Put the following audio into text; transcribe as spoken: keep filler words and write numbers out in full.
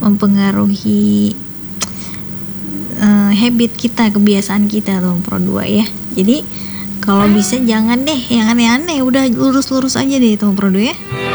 mempengaruhi uh, habit kita, kebiasaan kita tuh Pro dua ya. Jadi kalau bisa jangan deh yang aneh-aneh, udah lurus-lurus aja deh tuh Pro dua ya.